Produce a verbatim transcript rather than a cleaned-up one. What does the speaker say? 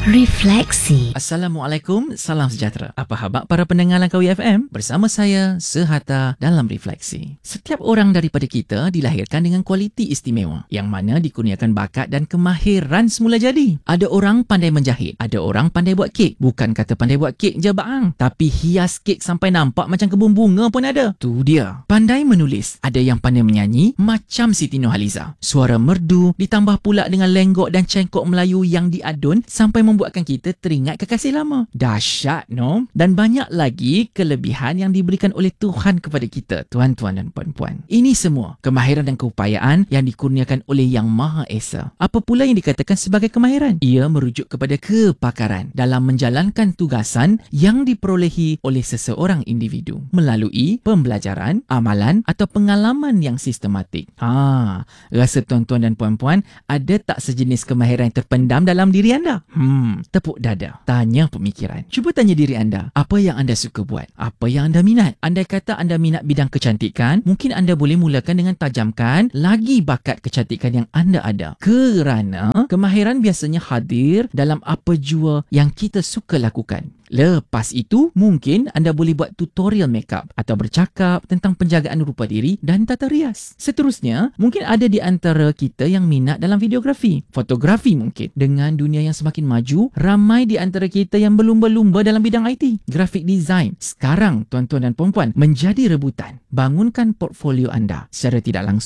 Refleksi. Assalamualaikum, salam sejahtera. Apa khabar para pendengar Langkawi F M? Bersama saya, Sehatta dalam Refleksi. Setiap orang daripada kita dilahirkan dengan kualiti istimewa yang mana dikurniakan bakat dan kemahiran semula jadi. Ada orang pandai menjahit, ada orang pandai buat kek. Bukan kata pandai buat kek je baang, tapi hias kek sampai nampak macam kebun bunga pun ada. Tu dia. Pandai menulis, ada yang pandai menyanyi macam Siti Nurhaliza. Suara merdu ditambah pula dengan lenggok dan cengkok Melayu yang diadun sampai membuatkan kita teringat kekasih lama. Dahsyat, no? Dan banyak lagi kelebihan yang diberikan oleh Tuhan kepada kita, tuan-tuan dan puan-puan. Ini semua kemahiran dan keupayaan yang dikurniakan oleh Yang Maha Esa. Apa pula yang dikatakan sebagai kemahiran? Ia merujuk kepada kepakaran dalam menjalankan tugasan yang diperolehi oleh seseorang individu melalui pembelajaran, amalan atau pengalaman yang sistematik. Ha, rasa tuan-tuan dan puan-puan ada tak sejenis kemahiran yang terpendam dalam diri anda? Hmm Hmm, tepuk dada. Tanya pemikiran. Cuba tanya diri anda, apa yang anda suka buat? Apa yang anda minat? Andai kata anda minat bidang kecantikan, mungkin anda boleh mulakan dengan tajamkan lagi bakat kecantikan yang anda ada. Kerana kemahiran biasanya hadir dalam apa jua yang kita suka lakukan. Lepas itu, mungkin anda boleh buat tutorial makeup atau bercakap tentang penjagaan rupa diri dan tata rias. Seterusnya, mungkin ada di antara kita yang minat dalam videografi, fotografi mungkin. Dengan dunia yang semakin maju, ramai di antara kita yang berlumba-lumba dalam bidang I T, graphic design. Sekarang, tuan-tuan dan puan-puan, menjadi rebutan. Bangunkan portfolio anda secara tidak langsung.